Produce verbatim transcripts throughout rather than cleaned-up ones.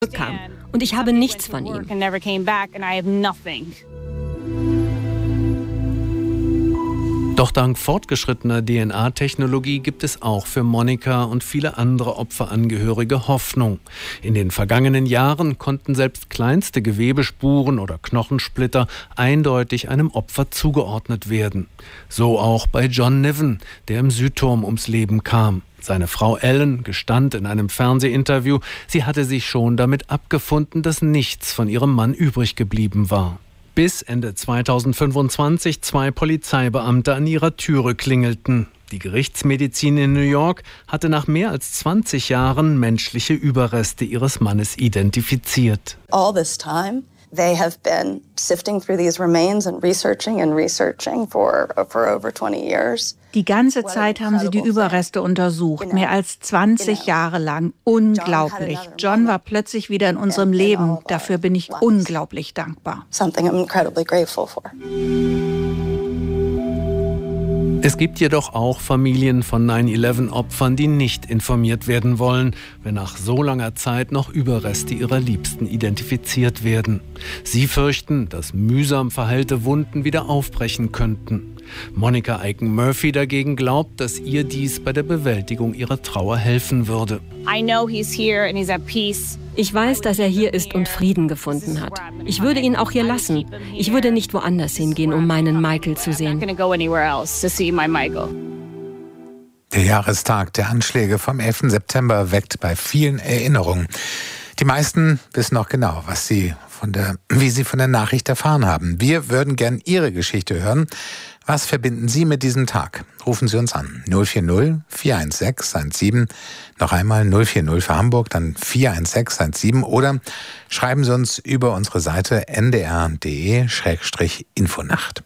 zurückkam. Und ich habe nichts von ihm. Doch dank fortgeschrittener D N A-Technologie gibt es auch für Monica und viele andere Opferangehörige Hoffnung. In den vergangenen Jahren konnten selbst kleinste Gewebespuren oder Knochensplitter eindeutig einem Opfer zugeordnet werden. So auch bei John Niven, der im Südturm ums Leben kam. Seine Frau Ellen gestand in einem Fernsehinterview, sie hatte sich schon damit abgefunden, dass nichts von ihrem Mann übrig geblieben war. Bis Ende zweitausendfünfundzwanzig zwei Polizeibeamte an ihrer Türe klingelten. Die Gerichtsmedizin in New York hatte nach mehr als zwanzig Jahren menschliche Überreste ihres Mannes identifiziert. All this time they have been sifting through these remains and researching and researching for for over twenty years. Die ganze Zeit haben sie die Überreste untersucht, mehr als zwanzig Jahre lang. Unglaublich. John war plötzlich wieder in unserem Leben. Dafür bin ich unglaublich dankbar. Something I'm incredibly grateful for. Es gibt jedoch auch Familien von nine eleven Opfern, die nicht informiert werden wollen, wenn nach so langer Zeit noch Überreste ihrer Liebsten identifiziert werden. Sie fürchten, dass mühsam verheilte Wunden wieder aufbrechen könnten. Monica Aiken-Murphy dagegen glaubt, dass ihr dies bei der Bewältigung ihrer Trauer helfen würde. Ich weiß, dass er hier ist und Frieden gefunden hat. Ich würde ihn auch hier lassen. Ich würde nicht woanders hingehen, um meinen Michael zu sehen. Der Jahrestag der Anschläge vom elften September weckt bei vielen Erinnerungen. Die meisten wissen noch genau, was sie von der, wie sie von der Nachricht erfahren haben. Wir würden gern Ihre Geschichte hören. Was verbinden Sie mit diesem Tag? Rufen Sie uns an. null vier null, vier eins sechs, eins sieben. Noch einmal null vier null für Hamburg, dann vier eins sechs, eins sieben. Oder schreiben Sie uns über unsere Seite n d r punkt d e Schrägstrich Infonacht.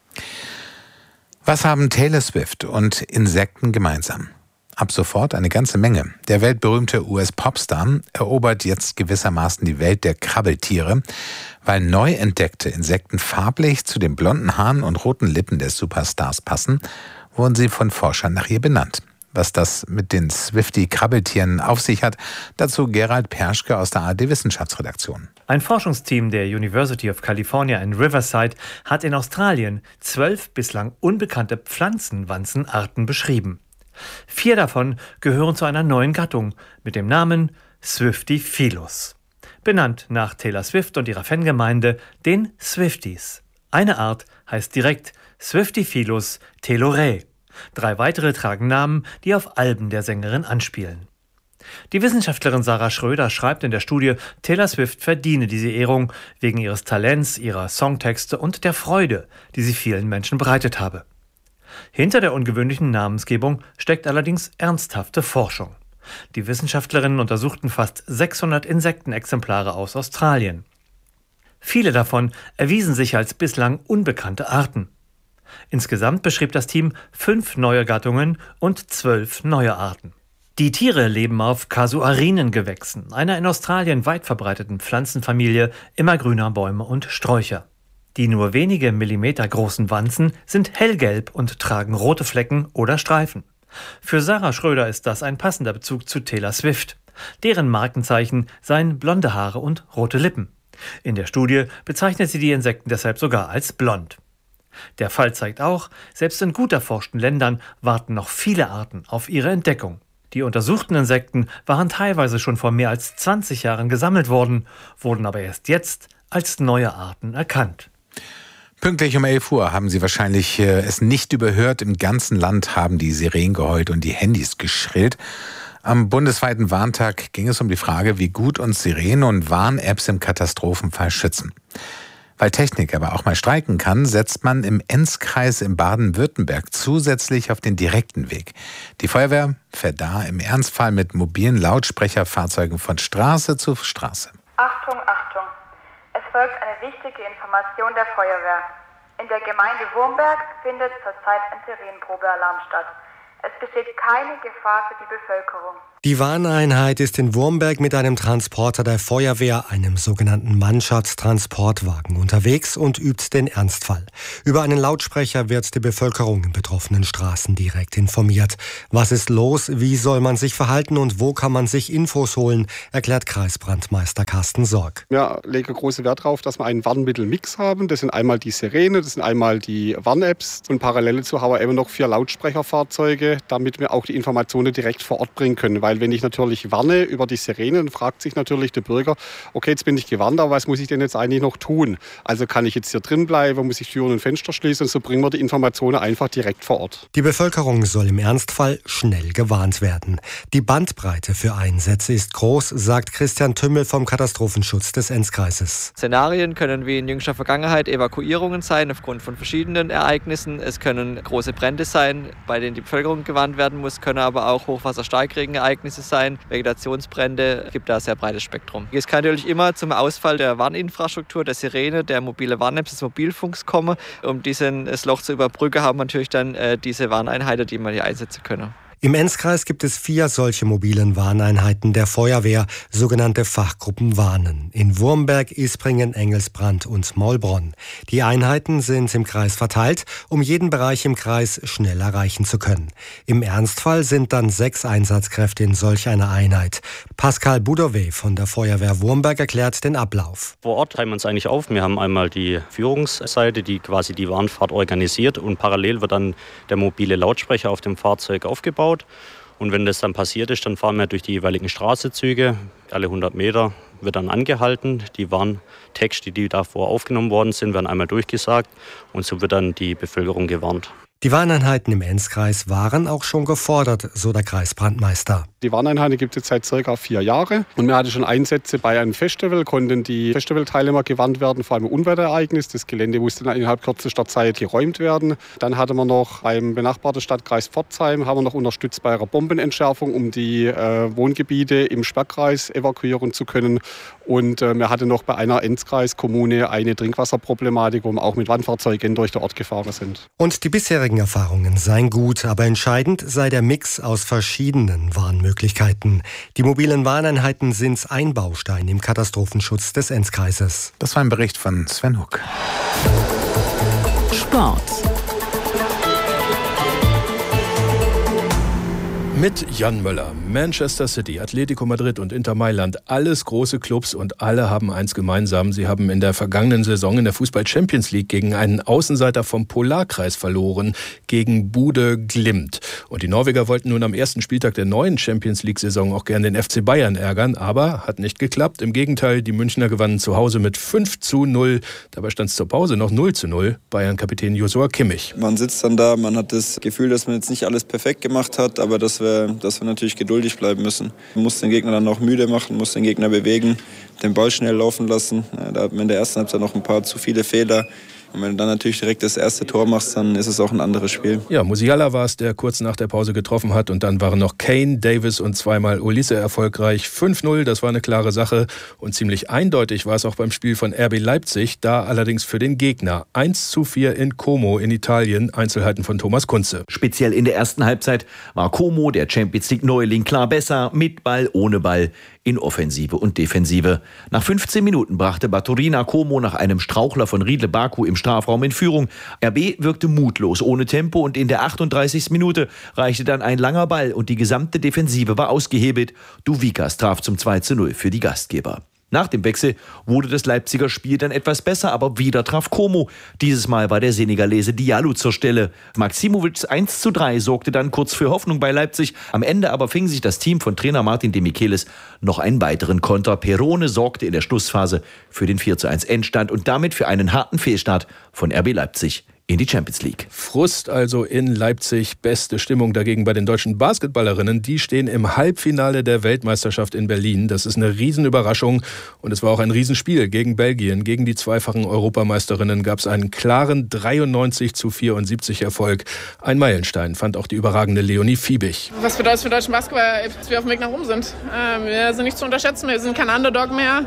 Was haben Taylor Swift und Insekten gemeinsam? Ab sofort eine ganze Menge. Der weltberühmte U S-Popstar erobert jetzt gewissermaßen die Welt der Krabbeltiere. Weil neu entdeckte Insekten farblich zu den blonden Haaren und roten Lippen des Superstars passen, wurden sie von Forschern nach ihr benannt. Was das mit den Swiftie-Krabbeltieren auf sich hat, dazu Gerald Perschke aus der A R D-Wissenschaftsredaktion. Ein Forschungsteam der University of California in Riverside hat in Australien zwölf bislang unbekannte Pflanzenwanzenarten beschrieben. Vier davon gehören zu einer neuen Gattung mit dem Namen Swiftie-Philus. Benannt nach Taylor Swift und ihrer Fangemeinde, den Swifties. Eine Art heißt direkt Swiftie-Philus telorae. Drei weitere tragen Namen, die auf Alben der Sängerin anspielen. Die Wissenschaftlerin Sarah Schröder schreibt in der Studie, Taylor Swift verdiene diese Ehrung wegen ihres Talents, ihrer Songtexte und der Freude, die sie vielen Menschen bereitet habe. Hinter der ungewöhnlichen Namensgebung steckt allerdings ernsthafte Forschung. Die Wissenschaftlerinnen untersuchten fast sechshundert Insektenexemplare aus Australien. Viele davon erwiesen sich als bislang unbekannte Arten. Insgesamt beschrieb das Team fünf neue Gattungen und zwölf neue Arten. Die Tiere leben auf Kasuarinengewächsen, einer in Australien weit verbreiteten Pflanzenfamilie immergrüner Bäume und Sträucher. Die nur wenige Millimeter großen Wanzen sind hellgelb und tragen rote Flecken oder Streifen. Für Sarah Schröder ist das ein passender Bezug zu Taylor Swift. Deren Markenzeichen seien blonde Haare und rote Lippen. In der Studie bezeichnet sie die Insekten deshalb sogar als blond. Der Fall zeigt auch, selbst in gut erforschten Ländern warten noch viele Arten auf ihre Entdeckung. Die untersuchten Insekten waren teilweise schon vor mehr als zwanzig Jahren gesammelt worden, wurden aber erst jetzt als neue Arten erkannt. Pünktlich um elf Uhr haben Sie wahrscheinlich äh, es nicht überhört. Im ganzen Land haben die Sirenen geheult und die Handys geschrillt. Am bundesweiten Warntag ging es um die Frage, wie gut uns Sirenen und Warn-Apps im Katastrophenfall schützen. Weil Technik aber auch mal streiken kann, setzt man im Enzkreis in Baden-Württemberg zusätzlich auf den direkten Weg. Die Feuerwehr fährt da im Ernstfall mit mobilen Lautsprecherfahrzeugen von Straße zu Straße. Achtung, Achtung! Es folgt eine wichtige Information der Feuerwehr. In der Gemeinde Wurmberg findet zurzeit ein Sirenenprobealarm statt. Es besteht keine Gefahr für die Bevölkerung. Die Warneinheit ist in Wurmberg mit einem Transporter der Feuerwehr, einem sogenannten Mannschaftstransportwagen, unterwegs und übt den Ernstfall. Über einen Lautsprecher wird die Bevölkerung in betroffenen Straßen direkt informiert. Was ist los, wie soll man sich verhalten und wo kann man sich Infos holen, erklärt Kreisbrandmeister Carsten Sorg. Wir legen großen Wert darauf, dass wir einen Warnmittelmix haben. Das sind einmal die Sirene, das sind einmal die Warn-Apps und parallel dazu haben wir eben noch vier Lautsprecherfahrzeuge, damit wir auch die Informationen direkt vor Ort bringen können. Weil wenn ich natürlich warne über die Sirene, dann fragt sich natürlich der Bürger, okay, jetzt bin ich gewarnt, aber was muss ich denn jetzt eigentlich noch tun? Also kann ich jetzt hier drin bleiben, muss ich Türen und Fenster schließen und so bringen wir die Informationen einfach direkt vor Ort. Die Bevölkerung soll im Ernstfall schnell gewarnt werden. Die Bandbreite für Einsätze ist groß, sagt Christian Tümmel vom Katastrophenschutz des Enzkreises. Szenarien können wie in jüngster Vergangenheit Evakuierungen sein aufgrund von verschiedenen Ereignissen. Es können große Brände sein, bei denen die Bevölkerung gewarnt werden muss, können aber auch Hochwasser-Starkregenereignisse sein, Vegetationsbrände, es gibt da ein sehr breites Spektrum. Es kann natürlich immer zum Ausfall der Warninfrastruktur, der Sirene, der mobile Warn-Apps, des Mobilfunks kommen. Um dieses Loch zu überbrücken, haben wir natürlich dann äh, diese Warneinheiten, die man hier einsetzen können. Im Enzkreis gibt es vier solche mobilen Warneinheiten der Feuerwehr, sogenannte Fachgruppen Warnen, in Wurmberg, Ispringen, Engelsbrand und Maulbronn. Die Einheiten sind im Kreis verteilt, um jeden Bereich im Kreis schnell erreichen zu können. Im Ernstfall sind dann sechs Einsatzkräfte in solch einer Einheit. Pascal Budové von der Feuerwehr Wurmberg erklärt den Ablauf. Vor Ort teilen wir uns eigentlich auf. Wir haben einmal die Führungsseite, die quasi die Warnfahrt organisiert, und parallel wird dann der mobile Lautsprecher auf dem Fahrzeug aufgebaut. Und wenn das dann passiert ist, dann fahren wir durch die jeweiligen Straßenzüge. Alle hundert Meter wird dann angehalten. Die Warntexte, die davor aufgenommen worden sind, werden einmal durchgesagt. Und so wird dann die Bevölkerung gewarnt. Die Warneinheiten im Enzkreis waren auch schon gefordert, so der Kreisbrandmeister. Die Warneinheiten gibt es jetzt seit circa vier Jahren. Und wir hatten schon Einsätze bei einem Festival, konnten die Festivalteilnehmer gewarnt werden, vor allem Unwetterereignis. Das Gelände musste dann innerhalb kürzester Zeit geräumt werden. Dann hatten wir noch beim benachbarten Stadtkreis Pforzheim, haben wir noch unterstützt bei einer Bombenentschärfung, um die äh, Wohngebiete im Sperrkreis evakuieren zu können. Und äh, wir hatten noch bei einer Enzkreiskommune eine Trinkwasserproblematik, wo wir auch mit Warnfahrzeugen durch den Ort gefahren sind. Und die bisherigen Erfahrungen seien gut, aber entscheidend sei der Mix aus verschiedenen Warnmöglichkeiten. Die mobilen Warneinheiten sind ein Baustein im Katastrophenschutz des Enzkreises. Das war ein Bericht von Sven Huck. Sport. Mit Jan Möller. Manchester City, Atletico Madrid und Inter Mailand, alles große Clubs und alle haben eins gemeinsam. Sie haben in der vergangenen Saison in der Fußball-Champions League gegen einen Außenseiter vom Polarkreis verloren, gegen Bude Glimt. Und die Norweger wollten nun am ersten Spieltag der neuen Champions League-Saison auch gerne den F C Bayern ärgern, aber hat nicht geklappt. Im Gegenteil, die Münchner gewannen zu Hause mit fünf zu null. Dabei stand es zur Pause noch null zu null. Bayern-Kapitän Joshua Kimmich. Man sitzt dann da, man hat das Gefühl, dass man jetzt nicht alles perfekt gemacht hat, aber dass wir dass wir natürlich geduldig bleiben müssen. Man muss den Gegner dann auch müde machen, muss den Gegner bewegen, den Ball schnell laufen lassen. Da hat man in der ersten Halbzeit noch ein paar zu viele Fehler. Und wenn du dann natürlich direkt das erste Tor machst, dann ist es auch ein anderes Spiel. Ja, Musiala war es, der kurz nach der Pause getroffen hat. Und dann waren noch Kane, Davis und zweimal Olise erfolgreich. fünf null, das war eine klare Sache. Und ziemlich eindeutig war es auch beim Spiel von R B Leipzig. Da allerdings für den Gegner. eins zu vier in Como in Italien. Einzelheiten von Thomas Kunze. Speziell in der ersten Halbzeit war Como, der Champions League Neuling, klar besser. Mit Ball, ohne Ball. In Offensive und Defensive. Nach fünfzehn Minuten brachte Baturina Como nach einem Strauchler von Riedle Baku im Strafraum in Führung. R B wirkte mutlos, ohne Tempo, und in der achtunddreißigsten Minute reichte dann ein langer Ball und die gesamte Defensive war ausgehebelt. Duvikas traf zum zwei zu null für die Gastgeber. Nach dem Wechsel wurde das Leipziger Spiel dann etwas besser, aber wieder traf Como. Dieses Mal war der Senegalese Diallo zur Stelle. Maximovics eins zu drei sorgte dann kurz für Hoffnung bei Leipzig. Am Ende aber fing sich das Team von Trainer Martin de Michelis noch einen weiteren Konter. Perone sorgte in der Schlussphase für den vier zu eins Endstand und damit für einen harten Fehlstart von R B Leipzig in die Champions League. Frust also in Leipzig, beste Stimmung dagegen bei den deutschen Basketballerinnen. Die stehen im Halbfinale der Weltmeisterschaft in Berlin. Das ist eine Riesenüberraschung und es war auch ein Riesenspiel gegen Belgien. Gegen die zweifachen Europameisterinnen gab es einen klaren dreiundneunzig zu vierundsiebzig Erfolg. Ein Meilenstein fand auch die überragende Leonie Fiebig. Was bedeutet es für deutschen Basketball, dass wir auf dem Weg nach oben sind? Wir sind nicht zu unterschätzen, wir sind kein Underdog mehr.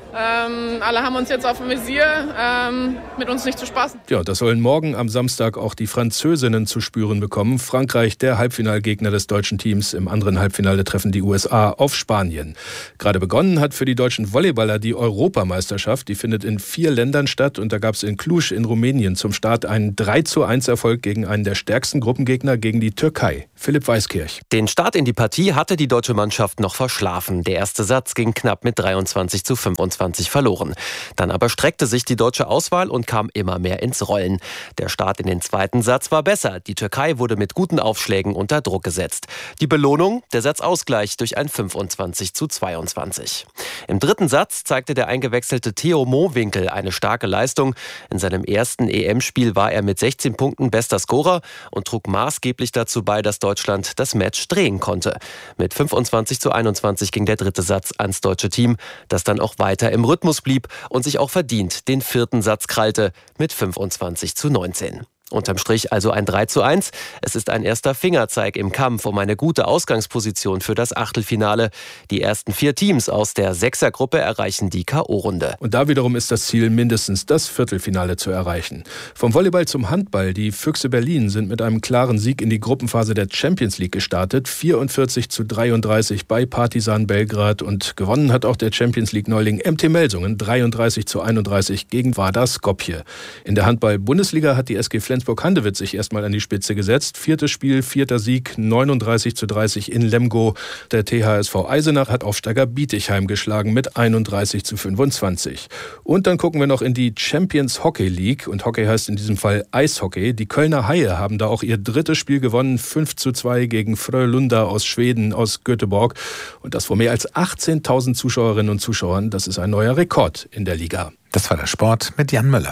Ähm, alle haben uns jetzt auf dem Visier, ähm, mit uns nicht zu spaßen. Ja, das sollen morgen am Samstag auch die Französinnen zu spüren bekommen. Frankreich, der Halbfinalgegner des deutschen Teams. Im anderen Halbfinale treffen die U S A auf Spanien. Gerade begonnen hat für die deutschen Volleyballer die Europameisterschaft. Die findet in vier Ländern statt und da gab es in Cluj in Rumänien zum Start einen drei zu eins Erfolg gegen einen der stärksten Gruppengegner, gegen die Türkei. Philipp Weiskirch. Den Start in die Partie hatte die deutsche Mannschaft noch verschlafen. Der erste Satz ging knapp mit dreiundzwanzig zu fünfundzwanzig verloren. Dann aber streckte sich die deutsche Auswahl und kam immer mehr ins Rollen. Der Start in den zweiten Satz war besser. Die Türkei wurde mit guten Aufschlägen unter Druck gesetzt. Die Belohnung? Der Satzausgleich durch ein fünfundzwanzig zu zweiundzwanzig. Im dritten Satz zeigte der eingewechselte Theo Mohwinkel eine starke Leistung. In seinem ersten E M-Spiel war er mit sechzehn Punkten bester Scorer und trug maßgeblich dazu bei, dass Deutschland das Match drehen konnte. Mit fünfundzwanzig zu einundzwanzig ging der dritte Satz ans deutsche Team, das dann auch weiter im Rhythmus blieb und sich auch verdient den vierten Satz krallte mit fünfundzwanzig zu neunzehn. Unterm Strich also ein drei zu eins. Es ist ein erster Fingerzeig im Kampf um eine gute Ausgangsposition für das Achtelfinale. Die ersten vier Teams aus der Sechsergruppe erreichen die K O-Runde. Und da wiederum ist das Ziel, mindestens das Viertelfinale zu erreichen. Vom Volleyball zum Handball. Die Füchse Berlin sind mit einem klaren Sieg in die Gruppenphase der Champions League gestartet. vierundvierzig zu dreiunddreißig bei Partizan Belgrad. Und gewonnen hat auch der Champions League-Neuling M T Melsungen dreiunddreißig zu einunddreißig gegen Vardar Skopje. In der Handball-Bundesliga hat die S G Flensburg-Handewitt sich erstmal an die Spitze gesetzt. Viertes Spiel, vierter Sieg, neununddreißig zu dreißig in Lemgo. Der T H S V Eisenach hat Aufsteiger Bietigheim geschlagen mit einunddreißig zu fünfundzwanzig. Und dann gucken wir noch in die Champions Hockey League. Und Hockey heißt in diesem Fall Eishockey. Die Kölner Haie haben da auch ihr drittes Spiel gewonnen. fünf zu zwei gegen Frölunda aus Schweden, aus Göteborg. Und das vor mehr als achtzehntausend Zuschauerinnen und Zuschauern. Das ist ein neuer Rekord in der Liga. Das war der Sport mit Jan Müller.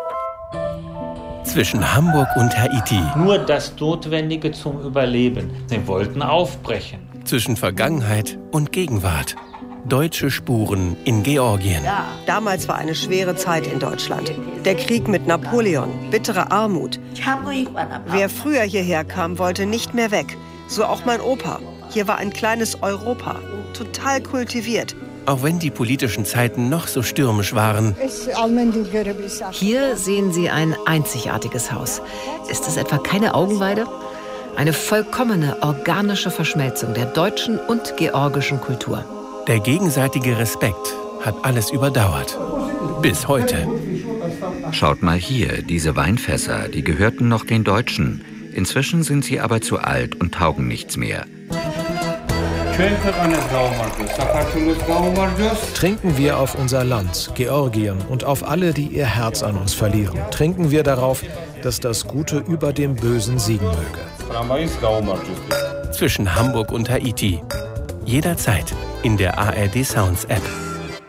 Zwischen Hamburg und Haiti. Nur das Notwendige zum Überleben. Sie wollten aufbrechen. Zwischen Vergangenheit und Gegenwart. Deutsche Spuren in Georgien. Ja, damals war eine schwere Zeit in Deutschland. Der Krieg mit Napoleon, bittere Armut. Wer früher hierher kam, wollte nicht mehr weg. So auch mein Opa. Hier war ein kleines Europa. Total kultiviert. Auch wenn die politischen Zeiten noch so stürmisch waren. Hier sehen Sie ein einzigartiges Haus. Ist es etwa keine Augenweide? Eine vollkommene organische Verschmelzung der deutschen und georgischen Kultur. Der gegenseitige Respekt hat alles überdauert. Bis heute. Schaut mal hier, diese Weinfässer, die gehörten noch den Deutschen. Inzwischen sind sie aber zu alt und taugen nichts mehr. Trinken wir auf unser Land, Georgien, und auf alle, die ihr Herz an uns verlieren. Trinken wir darauf, dass das Gute über dem Bösen siegen möge. Zwischen Hamburg und Haiti. Jederzeit in der A R D Sounds App.